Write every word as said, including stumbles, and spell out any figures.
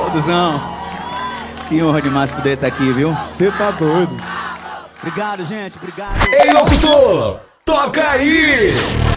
Duzão, que honra demais poder estar aqui, viu? Você tá doido. Obrigado, gente, obrigado. Ei, locutor, toca aí!